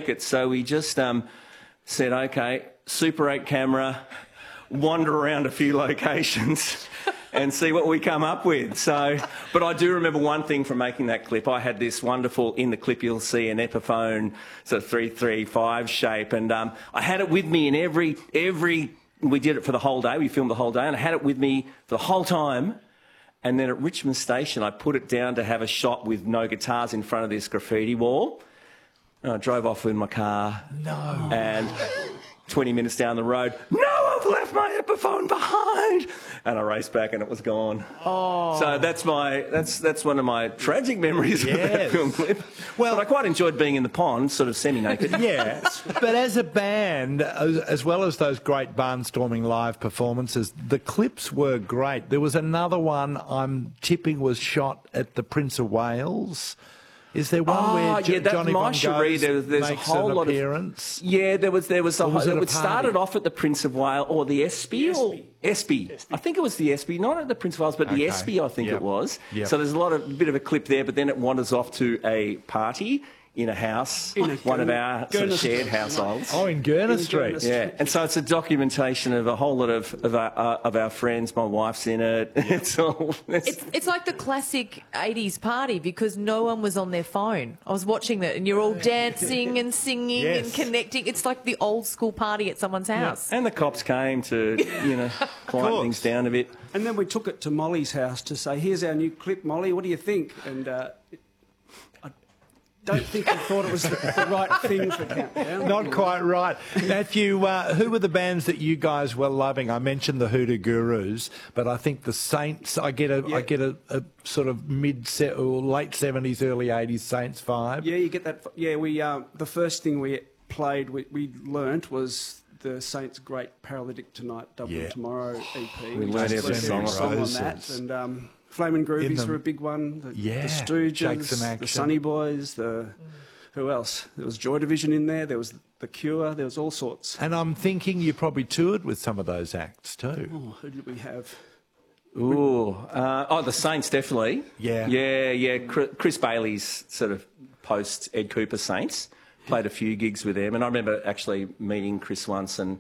it. So we just said, okay, Super 8 camera, wander around a few locations and see what we come up with. So, but I do remember one thing from making that clip. I had this wonderful, in the clip you'll see an Epiphone sort of 335 shape, and I had it with me in every, we did it for the whole day, we filmed the whole day, and I had it with me for the whole time. And then at Richmond Station, I put it down to have a shot with no guitars in front of this graffiti wall. And I drove off in my car. No. And 20 minutes down the road, no, I've left my Epiphone behind. And I raced back and it was gone. Oh. So that's one of my tragic memories of that film clip. Well, but I quite enjoyed being in the pond, sort of semi-naked. Yeah, but as a band, as well as those great barnstorming live performances, the clips were great. There was another one I'm tipping was shot at the Prince of Wales. Is there one where Johnny Bon Jovi there's a whole lot appearance? There was a whole. It started off at the Prince of Wales or the Espy. Espy. I think it was the Espy, not at the Prince of Wales, but the Espy. I think it was. Yep. So there's a bit of a clip there, but then it wanders off to a party in a house, one of our sort of shared households. Oh, in Gurner Street. Yeah, and so it's a documentation of a whole lot of our friends. My wife's in it. It's like the classic 80s party because no one was on their phone. I was watching that and you're all dancing and singing and connecting. It's like the old school party at someone's house. Yeah. And the cops came to, quiet things down a bit. And then we took it to Molly's house to say, here's our new clip, Molly, what do you think? And don't think you thought it was the right thing for Countdown. Not quite right. Matthew, who were the bands that you guys were loving? I mentioned the Hoodoo Gurus, but I think the Saints, I get a sort of late 70s, early 80s Saints vibe. Yeah, you get that. Yeah, we the first thing we played, we learnt was the Saints' great Paralytic Tonight, Double Tomorrow EP. We learned every song on that. And Flamin' Groovies were a big one. The Stooges, the Sunny Boys, who else? There was Joy Division in there. There was The Cure. There was all sorts. And I'm thinking you probably toured with some of those acts too. Oh, who did we have? The Saints definitely. Yeah. Chris Bailey's sort of post Ed Cooper Saints. Played a few gigs with them, and I remember actually meeting Chris once, and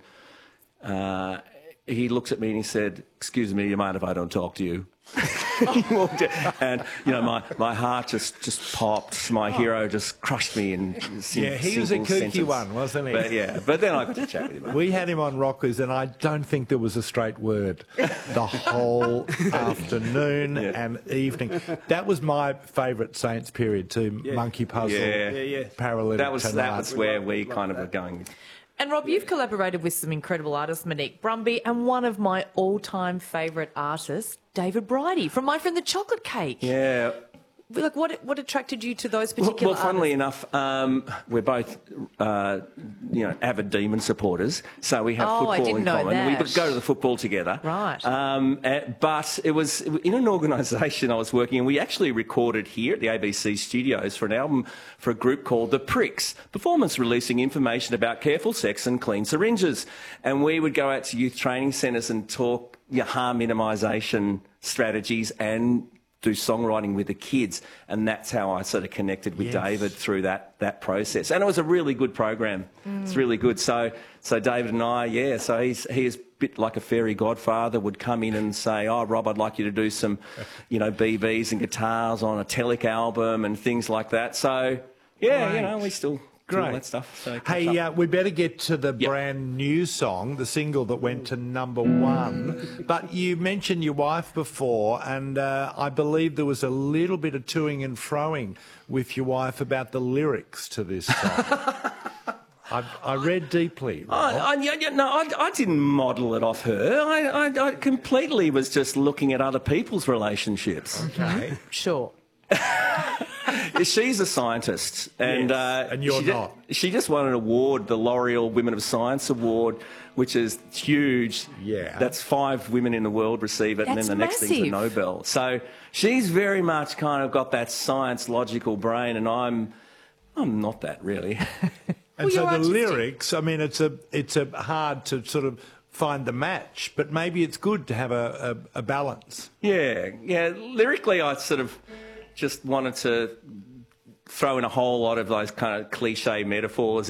he looked at me and he said, "Excuse me, you mind if I don't talk to you?" He walked out, and my heart just popped. My hero just crushed me. And he was a kooky one, wasn't he? But then I got to chat with him. We had him on Rockers, and I don't think there was a straight word the whole afternoon and evening. That was my favourite Saints period too. Monkey Puzzle, Paralytic. That was where we kind of were going. And Rob, you've collaborated with some incredible artists, Monique Brumby, and one of my all-time favourite artists, David Bridie, from My Friend the Chocolate Cake. Yeah. Like, what attracted you to those particular artists? Well, funnily enough, we're both, avid Demon supporters, so we have football in common. We go to the football together. Right. But it was in an organisation I was working in. We actually recorded here at the ABC studios for an album for a group called The Pricks, performance releasing information about careful sex and clean syringes. And we would go out to youth training centres and talk harm minimisation strategies and do songwriting with the kids, and that's how I sort of connected with David through that process. And it was a really good program. It's really good. So David and I, so he is a bit like a fairy godfather, would come in and say, "Oh, Rob, I'd like you to do some, BBs and guitars on a Telic album and things like that." So we still do all that stuff. So hey, we better get to the brand new song, the single that went to #1. But you mentioned your wife before, and I believe there was a little bit of toing and froing with your wife about the lyrics to this song. I read deeply. I didn't model it off her. I completely was just looking at other people's relationships. Okay. Sure. She's a scientist, and you're not. She just won an award, the L'Oreal Women of Science Award, which is huge. Yeah, that's 5 women in the world receive it, and then the next thing's the Nobel. So she's very much kind of got that science logical brain, and I'm not that really. And so the lyrics, I mean, it's a hard to sort of find the match, but maybe it's good to have a balance. Yeah. Lyrically, I sort of just wanted to throw in a whole lot of those kind of cliche metaphors